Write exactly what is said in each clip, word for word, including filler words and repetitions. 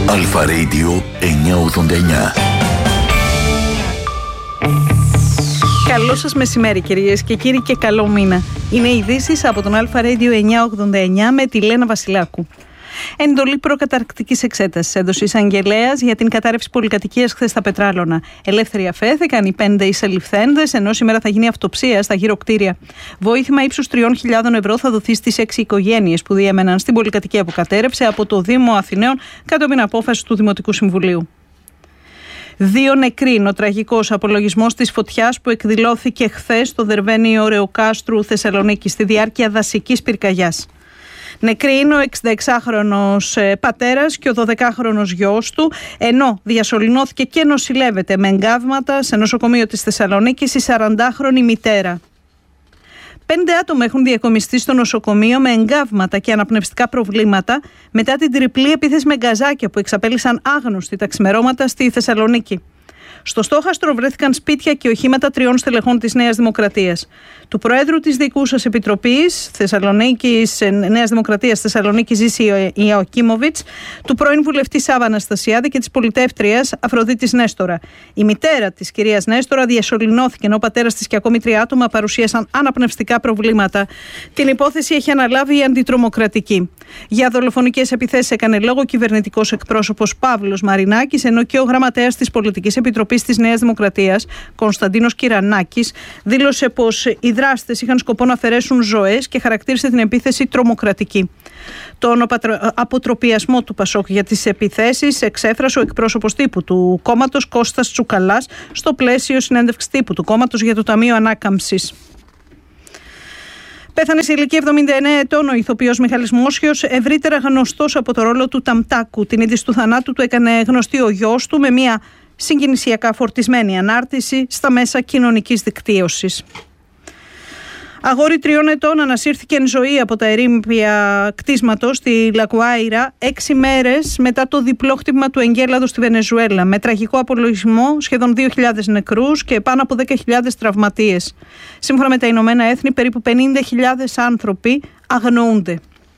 Αλφα Radio εννιακόσια ογδόντα εννιά. Καλό σας μεσημέρι κυρίες και κύριοι και καλό μήνα. Είναι οι ειδήσεις από τον Αλφα Radio εννιακόσια ογδόντα εννιά με τη Λένα Βασιλάκου. Εντολή προκαταρκτικής εξέτασης έδωσε εισαγγελέας για την κατάρρευση πολυκατοικίας χθες στα Πετράλωνα. Ελεύθεροι αφέθηκαν οι πέντε εισελιφθέντες, ενώ σήμερα θα γίνει αυτοψία στα γύρω κτίρια. Βοήθημα ύψους τριών χιλιάδων ευρώ θα δοθεί στις έξι οικογένειες που διέμεναν στην πολυκατοικία που κατέρευσε από το Δήμο Αθηναίων κατόπιν απόφαση του Δημοτικού Συμβουλίου. Δύο νεκροί είναι ο τραγικός απολογισμός της φωτιάς που εκδηλώθηκε χθες στο Δερβαίνιο Ρεοκάστρου Θεσσαλονίκη στη διάρκεια δασικής πυρκαγιάς. Νεκροί είναι ο εξηνταεξάχρονος πατέρας και ο δωδεκάχρονος γιος του, ενώ διασωληνώθηκε και νοσηλεύεται με εγκάβματα σε νοσοκομείο της Θεσσαλονίκης η σαραντάχρονη μητέρα. Πέντε άτομα έχουν διακομιστεί στο νοσοκομείο με εγκάβματα και αναπνευστικά προβλήματα μετά την τριπλή επίθεση με γκαζάκια που εξαπέλυσαν άγνωστοι τα ξημερώματα στη Θεσσαλονίκη. Στο στόχαστρο βρέθηκαν σπίτια και οχήματα τριών στελεχών της Νέας Δημοκρατίας. Του Προέδρου της Διοικούσας Επιτροπής Θεσσαλονίκης, Νέας Δημοκρατίας Θεσσαλονίκης Ζήση Ιωακίμοβιτς, του πρώην βουλευτή Σάβα Αναστασιάδη και της πολιτεύτριας Αφροδίτης Νέστορα. Η μητέρα της κυρίας Νέστορα διασωληνώθηκε, ενώ ο πατέρας της και ακόμη τρία άτομα παρουσίασαν αναπνευστικά προβλήματα. Την υπόθεση έχει αναλάβει η Αντιτρομοκρατική. Για δολοφονικές επιθέσεις έκανε λόγο ο κυβερνητικός εκπρόσωπος Παύλος Μαρινάκης, ενώ και ο γραμματέας της Πολιτικής Επιτροπής της Νέας Δημοκρατίας, Κωνσταντίνος Κυρανάκης, δήλωσε πως οι δράστες είχαν σκοπό να αφαιρέσουν ζωές και χαρακτήρισε την επίθεση τρομοκρατική. Τον αποτροπιασμό του Πασόκ για τις επιθέσεις εξέφρασε ο εκπρόσωπος τύπου του κόμματος Κώστας Τσουκαλάς στο πλαίσιο συνέντευξης τύπου του κόμματος για το Ταμείο Ανάκαμψης. Πέθανε σε ηλικία εβδομήντα εννέα ετών ο ηθοποιός Μιχάλης Μόσχιος, ευρύτερα γνωστός από το ρόλο του Ταμτάκου. Την είδηση του θανάτου του έκανε γνωστή ο γιος του με μια συγκινησιακά φορτισμένη ανάρτηση στα μέσα κοινωνικής δικτύωσης. Αγόρι τριών ετών ανασύρθηκε εν ζωή από τα ερείπια κτίσματος στη Λαγκουάιρα έξι μέρες μετά το διπλό χτύπημα του εγκέλαδου στη Βενεζουέλα, με τραγικό απολογισμό σχεδόν δύο χιλιάδες νεκρούς και πάνω από δέκα χιλιάδες τραυματίες. Σύμφωνα με τα Ηνωμένα Έθνη, περίπου πενήντα χιλιάδες άνθρωποι αγνοούνται.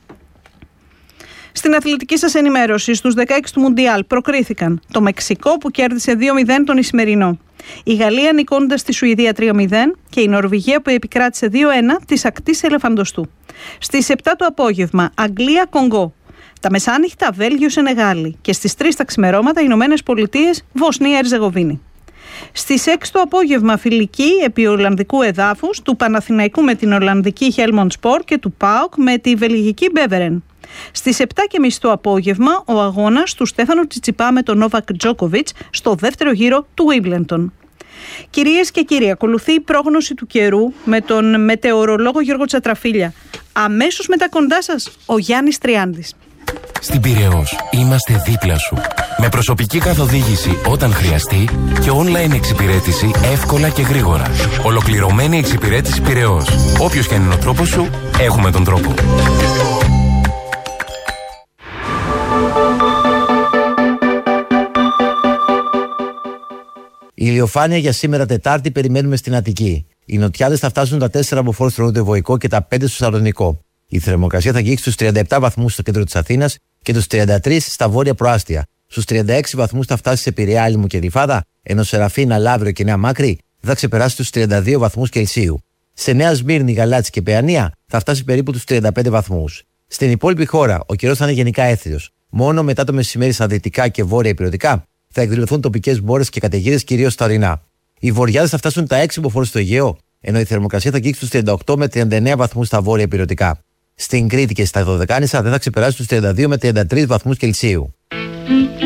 Στην αθλητική σας ενημέρωση, στους δεκαέξι του Μουντιάλ προκρίθηκαν το Μεξικό που κέρδισε δύο μηδέν τον Ισημερινό, η Γαλλία νικώντας τη Σουηδία τρία μηδέν και η Νορβηγία που επικράτησε δύο ένα της ακτής Ελεφαντοστού. Στις επτά το απόγευμα Αγγλία-Κονγκό, τα μεσάνυχτα Βέλγιο-Σενεγάλη και στις τρεις τα ξημερώματα Ηνωμένες Πολιτείες Βοσνία-Ερζεγοβίνη. Στις έξι το απόγευμα φιλική επί Ολλανδικού εδάφους του Παναθηναϊκού με την Ολλανδική Helmond Sport και του ΠΑΟΚ με τη Βελγική Μπέβερεν. Στις επτά και μισή το απόγευμα ο αγώνας του Στέφανου Τσιτσιπά με τον Νόβακ Τζόκοβιτς στο δεύτερο γύρο του Wimbledon. Κυρίες και κύριοι, ακολουθεί η πρόγνωση του καιρού με τον μετεωρολόγο Γιώργο Τσατραφίλια. Αμέσως μετά κοντά σας ο Γιάννης Τριάντης. Στην Πειραιώς είμαστε δίπλα σου. Με προσωπική καθοδήγηση όταν χρειαστεί και online εξυπηρέτηση εύκολα και γρήγορα. Ολοκληρωμένη εξυπηρέτηση Πειραιώς. Όποιος και αν είναι ο τρόπος σου, έχουμε τον τρόπο. Η ηλιοφάνεια για σήμερα Τετάρτη περιμένουμε στην Αττική. Οι νοτιάδες θα φτάσουν τα τέσσερα από φόρους στο νοτιοβοϊκό και τα πέντε στο Σαλονικό. Η θερμοκρασία θα αγγίξει στους τριάντα επτά βαθμούς στο κέντρο της Αθήνας και τους τριάντα τρία στα βόρεια προάστια. Στους τριάντα έξι βαθμούς θα φτάσει σε Πειραιά, Άλυμο και Γλυφάδα, ενώ Σεραφίνα, Λαύριο και Νέα Μάκρη θα ξεπεράσει τους τριάντα δύο βαθμούς Κελσίου. Σε Νέα Σμύρνη, Γαλάτσι και Παιανία θα φτάσει περίπου τους τριάντα πέντε βαθμούς. Στην υπόλοιπη χώρα ο καιρός θα είναι γενικά έθριος. Μόνο μετά το μεσημέρι στα δυτικά και βόρεια υπηρετικά θα εκδηλωθούν τοπικές μπόρες και καταιγίδες, κυρίως στα ορεινά. Οι βορειάδες θα φτάσουν τα έξι μποφόρ στο Αιγαίο, ενώ η θερμοκρασία θα αγγίξει τους τριάντα οκτώ με τριάντα εννέα βαθμούς στα βόρεια υπηρετικά. Στην Κρήτη και στα Δωδεκάνησα δεν θα ξεπεράσει τους τριάντα δύο με τριάντα τρεις βαθμούς Κελσίου.